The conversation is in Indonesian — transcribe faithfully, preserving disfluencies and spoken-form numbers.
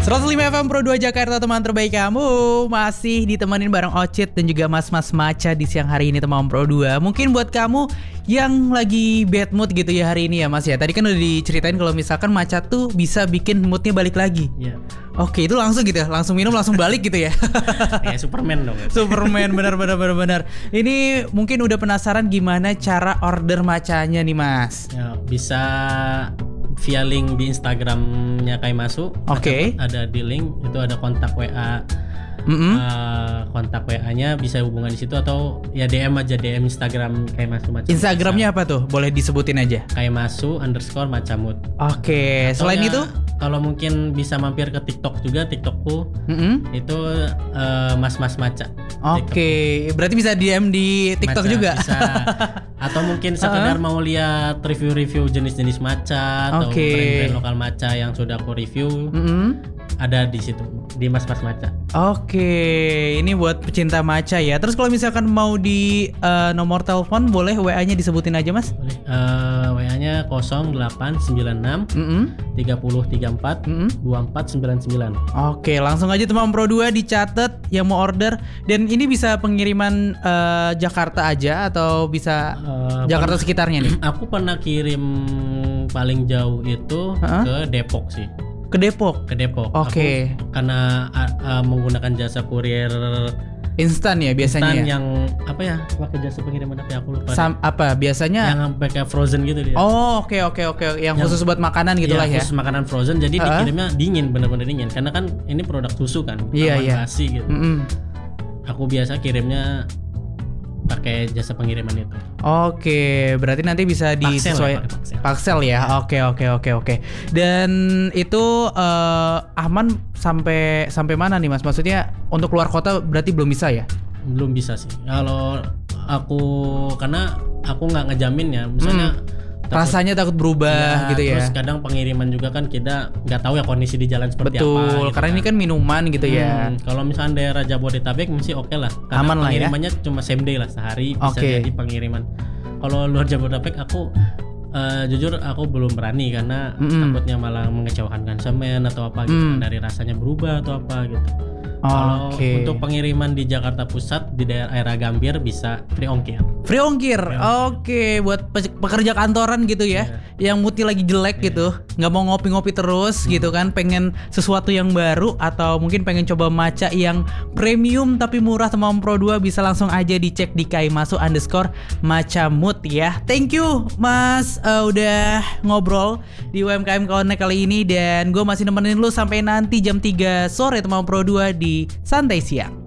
seratus lima F M Pro dua Jakarta, teman terbaik kamu. Masih ditemenin bareng Ocit dan juga Mas-Mas Maca di siang hari ini, teman Pro dua. Mungkin buat kamu yang lagi bad mood gitu ya hari ini ya Mas ya. Tadi kan udah diceritain kalau misalkan Maca tuh bisa bikin moodnya balik lagi. Iya. Oke, itu langsung gitu ya, langsung minum langsung balik gitu ya. Kayak Superman dong. Superman, benar benar benar benar. Ini mungkin udah penasaran gimana cara order macanya nih Mas. Ya, bisa via link di Instagramnya Kaimasu. Oke. Ada, ada di link itu ada kontak W A. Mm-hmm. Uh, kontak W A-nya bisa hubungan di situ atau ya D M aja, D M Instagram Kaimasu Macamut. Instagramnya apa tuh? Boleh disebutin aja. Kaimasu underscore Macamut. Oke. Atau Selain ya, itu? Kalau mungkin bisa mampir ke TikTok juga, TikTokku Mm-hmm. itu uh, Mas Mas Maca. Oke, berarti bisa D M di TikTok Maca, juga. Bisa. Atau mungkin sekedar mau lihat review-review jenis-jenis maca atau Oke. brand-brand lokal maca yang sudah aku review, Mm-hmm. ada di situ di Mas Mas Maca. Oke, ini buat pecinta maca ya. Terus kalau misalkan mau di uh, nomor telepon, boleh W A-nya disebutin aja Mas? Boleh. Uh, W A-nya nol delapan sembilan enam Mm-hmm. tiga nol tiga empat Mm-hmm. dua empat sembilan sembilan. Oke, langsung aja teman Pro dua dicatat yang mau order. Dan ini bisa pengiriman uh, Jakarta aja atau bisa Uh, Jakarta pernah- sekitarnya nih? Aku pernah kirim paling jauh itu Ha-ha? ke Depok sih. Ke Depok. Ke Depok. Oke. Aku karena uh, uh, menggunakan jasa kurir Instan ya biasanya instan ya? yang apa ya? Pakai jasa pengiriman apa ya? Aku lupa. deh. Sam, apa biasanya? Yang pakai frozen gitu dia. Oh, oke oke oke, yang, Yang- khusus buat makanan gitulah Iya, ya. khusus makanan frozen, jadi Ha-ha. dikirimnya dingin, bener-bener dingin. Karena kan ini produk susu kan, Iya, aman iya. basi gitu. Mm-mm. Aku biasa kirimnya pakai jasa pengiriman itu. Oke, berarti nanti bisa Paksel ya, disesuaikan pakai paksel. paksel ya. Oke oke oke oke. Dan itu eh, aman sampai sampai mana nih Mas? Maksudnya untuk keluar kota berarti belum bisa ya? Belum bisa sih. Kalau aku karena aku nggak ngejamin ya, misalnya takut- Rasanya takut berubah Iya, gitu ya. Terus kadang pengiriman juga kan kita nggak tahu ya kondisi di jalan seperti apa. Betul, gitu karena ini kan minuman gitu ya. Hmm, kalau misalnya daerah Jabodetabek masih oke lah. Karena Aman lah ya. pengirimannya cuma same day lah, sehari bisa Oke. jadi pengiriman. Kalau luar Jabodetabek aku eh, jujur aku belum berani karena Mm-mm. takutnya malah mengecewakan konsumen atau apa gitu, Mm. dari rasanya berubah atau apa gitu. Kalau Oke. untuk pengiriman di Jakarta Pusat di daerah Gambir bisa free ongkir. Free ongkir. Free Oke, buat pe- pekerja kantoran gitu ya. Yang moodnya lagi jelek gitu, nggak mau ngopi-ngopi terus gitu kan, pengen sesuatu yang baru atau mungkin pengen coba maca yang premium tapi murah, teman Pro dua bisa langsung aja dicek di Kaimasu underscore Macamut ya. Thank you Mas eh, udah ngobrol di U M K M Connect kali ini, dan gue masih nemenin lu sampai nanti jam tiga sore teman Pro dua di Santai Siang.